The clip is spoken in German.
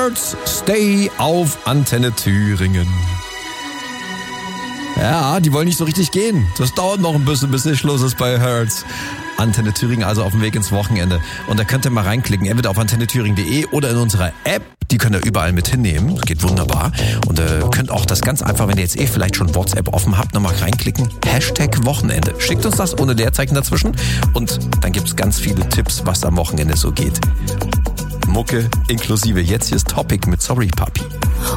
Hertz, Stay auf Antenne Thüringen. Ja, die wollen nicht so richtig gehen. Das dauert noch ein bisschen, bis Schluss ist bei Hertz. Antenne Thüringen, also auf dem Weg ins Wochenende. Und da könnt ihr mal reinklicken, entweder auf antennethüringen.de oder in unserer App. Die könnt ihr überall mit hinnehmen. Das geht wunderbar. Und könnt auch das ganz einfach, wenn ihr jetzt vielleicht schon WhatsApp offen habt, nochmal reinklicken. #Wochenende. Schickt uns das ohne Leerzeichen dazwischen. Und dann gibt's ganz viele Tipps, was am Wochenende so geht. Mucke inklusive. Jetzt hier ist Topic mit Sorry Papi.